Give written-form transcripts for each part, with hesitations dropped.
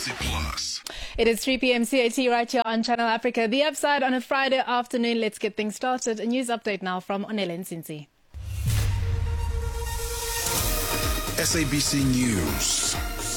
60 plus. It is 3 p.m. CAT right here on Channel Africa. The Upside on a Friday afternoon. Let's get things started. A news update now from Onele Nsinzi. SABC News.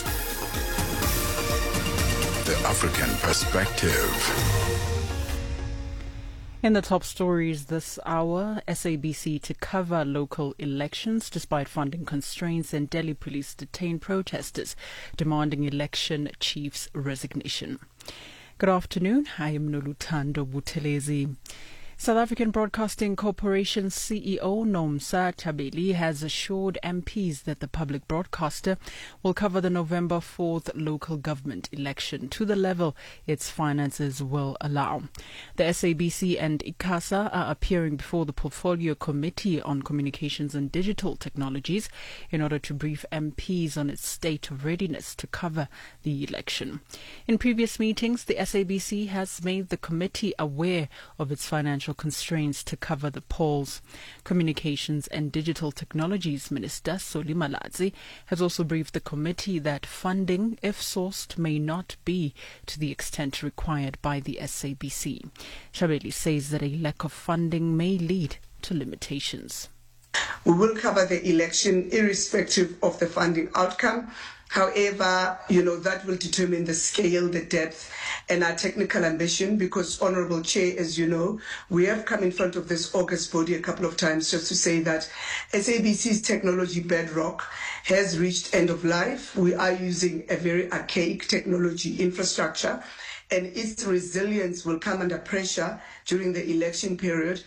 The African Perspective. In the top stories this hour, SABC to cover local elections despite funding constraints, and Delhi police detain protesters demanding election chief's resignation. Good afternoon. I am Noluthando Buthelezi. South African Broadcasting Corporation CEO Nomsa Thabeli has assured MPs that the public broadcaster will cover the November 4th local government election to the level its finances will allow. The SABC and ICASA are appearing before the Portfolio Committee on Communications and Digital Technologies in order to brief MPs on its state of readiness to cover the election. In previous meetings, the SABC has made the committee aware of its financial constraints to cover the polls. Communications and Digital Technologies Minister Solly Malatsi has also briefed the committee that funding, if sourced, may not be to the extent required by the SABC. Thabeli says that a lack of funding may lead to limitations. We will cover the election irrespective of the funding outcome. However, that will determine the scale, the depth, and our technical ambition, because, Honourable Chair, as you know, we have come in front of this August body a couple of times just to say that SABC's technology bedrock has reached end of life. We are using a very archaic technology infrastructure, and its resilience will come under pressure during the election period.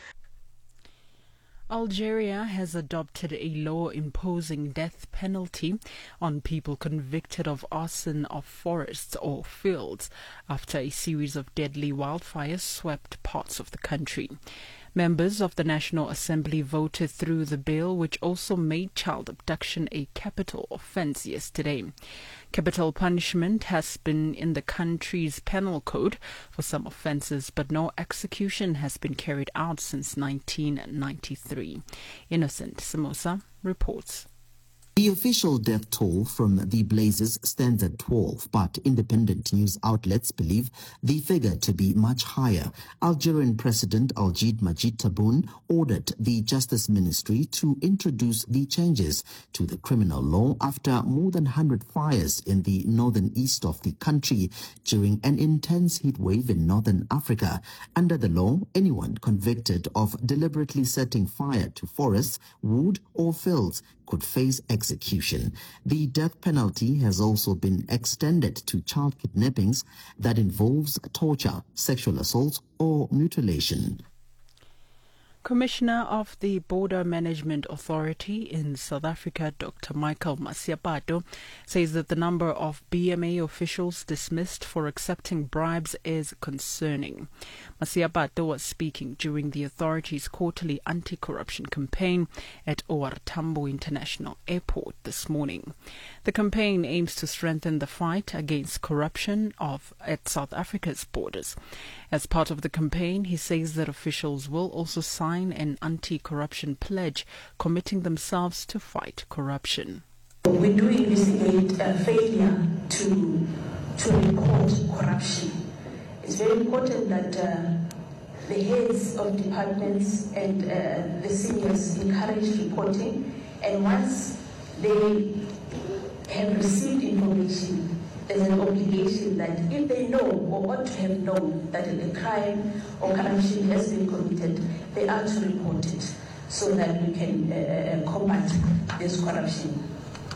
Algeria has adopted a law imposing death penalty on people convicted of arson of forests or fields after a series of deadly wildfires swept parts of the country. Members of the National Assembly voted through the bill, which also made child abduction a capital offence yesterday. Capital punishment has been in the country's penal code for some offences, but no execution has been carried out since 1993. Innocent Samosa reports. The official death toll from the blazes stands at 12, but independent news outlets believe the figure to be much higher. Algerian President Algid Majid Tebboune ordered the Justice Ministry to introduce the changes to the criminal law after more than 100 fires in the northern east of the country during an intense heat wave in northern Africa. Under the law, anyone convicted of deliberately setting fire to forests, wood or fields could face execution. The death penalty has also been extended to child kidnappings that involves torture, sexual assault or mutilation. Commissioner of the Border Management Authority in South Africa, Dr. Michael Masiapato, says that the number of BMA officials dismissed for accepting bribes is concerning. Masiapato was speaking during the authority's quarterly anti-corruption campaign at OR Tambo International Airport this morning. The campaign aims to strengthen the fight against corruption at South Africa's borders. As part of the campaign, he says that officials will also sign an anti-corruption pledge committing themselves to fight corruption. We do investigate failure to report corruption. It's very important that the heads of departments and the seniors encourage reporting, and once they have received information, there's an obligation that if they know or ought to have known that a crime or corruption has been committed, they are to report it so that we can combat this corruption.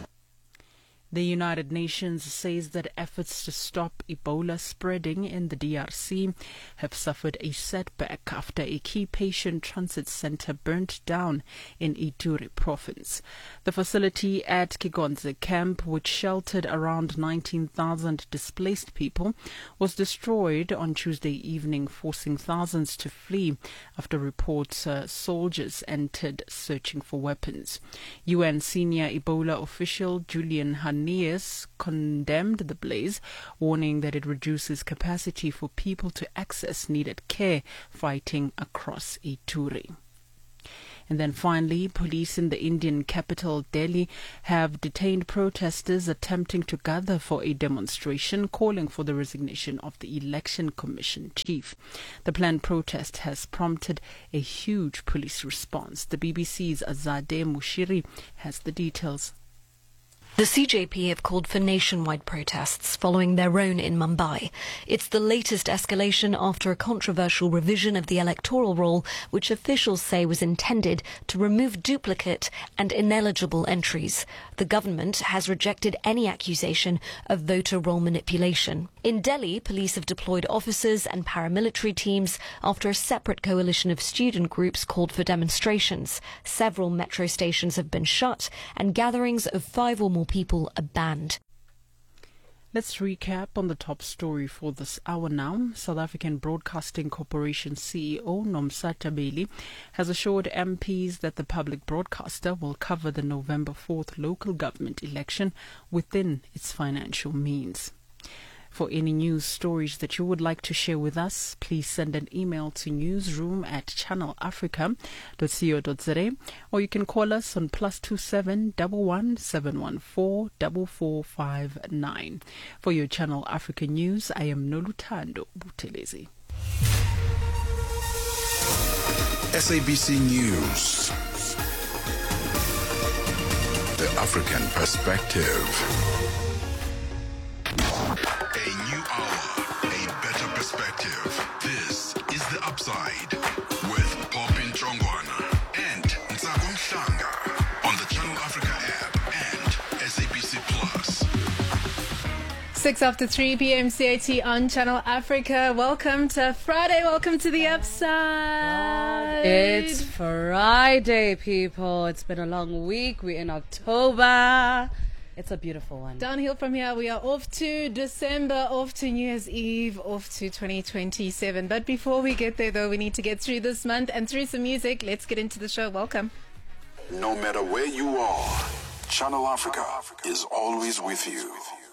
The United Nations says that efforts to stop Ebola spreading in the DRC have suffered a setback after a key patient transit center burnt down in Ituri province. The facility at Kigonze camp, which sheltered around 19,000 displaced people, was destroyed on Tuesday evening, forcing thousands to flee after reports soldiers entered searching for weapons. UN senior Ebola official Julian Hannes condemned the blaze, warning that it reduces capacity for people to access needed care fighting across Ituri. And then finally, police in the Indian capital Delhi have detained protesters attempting to gather for a demonstration calling for the resignation of the Election Commission chief. The planned protest has prompted a huge police response. The BBC's Azadeh Mushiri has the details. The CJP have called for nationwide protests following their own in Mumbai. It's the latest escalation after a controversial revision of the electoral roll, which officials say was intended to remove duplicate and ineligible entries. The government has rejected any accusation of voter roll manipulation. In Delhi, police have deployed officers and paramilitary teams after a separate coalition of student groups called for demonstrations. Several metro stations have been shut and gatherings of 5 or more people are banned. Let's recap on the top story for this hour now. South African Broadcasting Corporation CEO Nomsata Bailey has assured MPs that the public broadcaster will cover the November 4th local government election within its financial means. For any news stories that you would like to share with us, please send an email to newsroom@channelafrica.co.za, or you can call us on +27 11 714 4459. For your Channel Africa news, I am Noluthando Buthelezi. SABC News. The African Perspective. A new hour, a better perspective. This is The Upside with Popin Chongwana and Ntsako Mhlanga on the Channel Africa app and SABC Plus. 3 p.m. CAT on Channel Africa. Welcome to Friday. Welcome to The Upside. It's Friday, people. It's been a long week. We're in October. It's a beautiful one. Downhill from here, we are off to December, off to New Year's Eve, off to 2027. But before we get there, though, we need to get through this month and through some music. Let's get into the show. Welcome. No matter where you are, Channel Africa is always with you.